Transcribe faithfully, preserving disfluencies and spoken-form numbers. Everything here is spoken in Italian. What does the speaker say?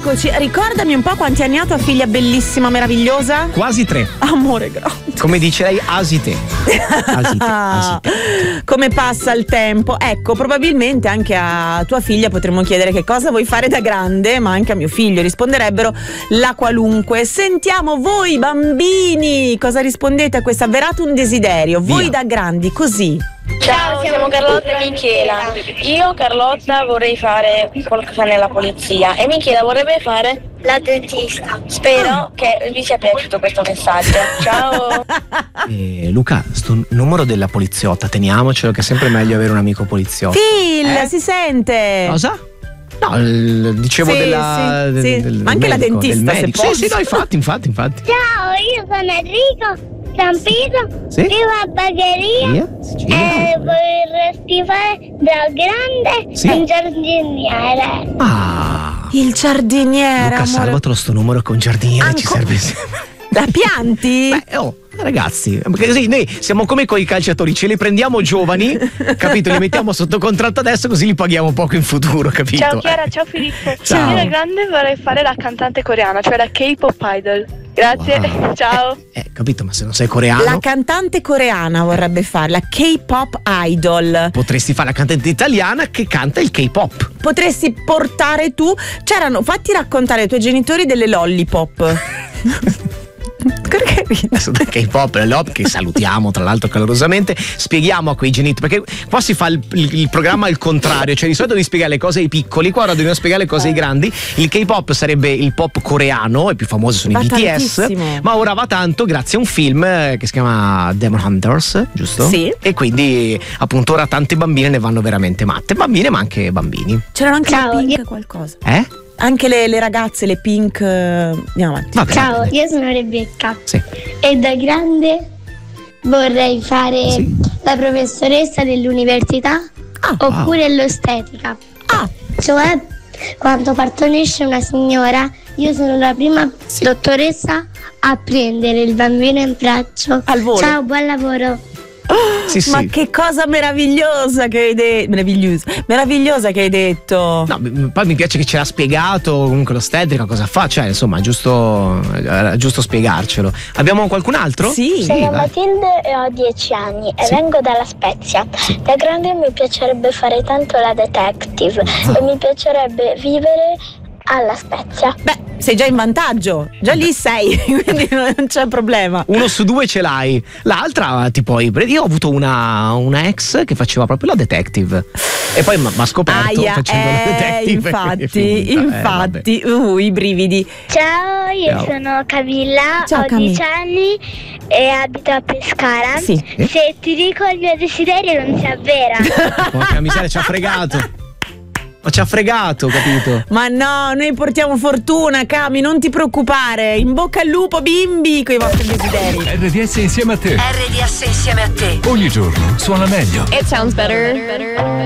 Eccoci, ricordami un po' quanti anni ha tua figlia bellissima, meravigliosa? Quasi tre. Amore grande. Come dice lei, asite. Asite, asite. Come passa il tempo? Ecco, probabilmente anche a tua figlia potremmo chiedere che cosa vuoi fare da grande, ma anche a mio figlio risponderebbero la qualunque. Sentiamo voi bambini, cosa rispondete a questo avverato un desiderio? Voi Via. da grandi, così. Ciao, siamo Carlotta e Michela. Io, Carlotta, vorrei fare qualcosa nella polizia e Michela vorrebbe fare la dentista. Spero che vi sia piaciuto questo messaggio. Ciao. Eh, Luca, sto numero della poliziotta, teniamocelo, che è sempre meglio avere un amico poliziotto. Phil, Eh? si sente? Cosa? No, il- dicevo Sì, della. sì, del- sì. del- Ma anche del la medico, dentista, del se medico. posso. Sì, sì, no, infatti, infatti, infatti. Ciao, io sono Enrico Zampito, Sì? vivo a Bagheria Via, Sicilia. e vorrei fare da grande Sì? un giardiniere. Ah, Il giardiniere, Luca, amore. salvatelo sto numero con giardiniere, ci Anco- serve sempre. La pianti? Beh, oh, ragazzi, perché così noi siamo come coi calciatori, ce li prendiamo giovani, capito? Li mettiamo sotto contratto adesso, così li paghiamo poco in futuro, capito? Ciao Chiara, Eh. ciao Filippo. Ciao. Io da grande vorrei fare la cantante coreana, cioè la K-pop idol. Grazie, Wow. ciao. Eh, eh, capito, ma se non sei coreano, La cantante coreana vorrebbe fare, la K-pop idol. potresti fare la cantante italiana che canta il K-pop. Potresti portare tu. C'erano, fatti raccontare ai tuoi genitori delle lollipop. Perché ridi? Adesso del K-pop e l'op, che salutiamo tra l'altro calorosamente, spieghiamo a quei genitori, perché qua si fa il, il- il programma al contrario, cioè di solito devi spiegare le cose ai piccoli, qua ora dobbiamo spiegare le cose ai grandi. Il K-pop sarebbe il pop coreano, i più famosi sono Va i B T S, tantissimo. ma ora va tanto grazie a un film eh, che si chiama Demon Hunters, giusto? Sì. E quindi appunto ora tante bambine ne vanno veramente matte, bambine ma anche bambini. C'erano anche Ciao, le pink io- qualcosa. Eh? Anche le, le ragazze, le pink. eh, Andiamo avanti. Vabbè, Ciao, vabbè. io sono Rebecca Sì. e da grande vorrei fare Sì. la professoressa dell'università Ah, oppure l'ostetica. Ah, Cioè, quando partorisce una signora, io sono la prima dottoressa a prendere il bambino in braccio. Al volo. Ciao, buon lavoro. Sì, sì. ma che cosa meravigliosa che hai detto. Meravigliosa. Meravigliosa che hai detto. No, m- poi mi piace che ce l'ha spiegato comunque l'ostetrica cosa fa, cioè insomma è giusto, è giusto spiegarcelo. Abbiamo qualcun altro? Sì. Sono vai. Matilde e ho dieci anni e Sì. vengo dalla Spezia. Da grande mi piacerebbe fare tanto la detective e mi piacerebbe vivere alla Spezia. Beh, sei già in vantaggio. Già lì sei, quindi non c'è problema. Uno su due ce l'hai, l'altra ti puoi pre- io ho avuto una, una ex che faceva proprio la detective e poi mi ha scoperto Aia, facendo la eh, detective. infatti, è finita. Eh, infatti, uh, i brividi. Ciao, io Ciao. sono Camilla, Ciao, ho Cami. dieci anni e abito a Pescara. Sì. Se ti dico il mio desiderio non si avvera. vabbè. Porca miseria, ci ha fregato. Ma ci ha fregato, capito? Ma no, noi portiamo fortuna, Cami, non ti preoccupare. In bocca al lupo, bimbi, con i vostri desideri. R D S insieme a te. R D S insieme a te. Ogni giorno suona meglio. It sounds better.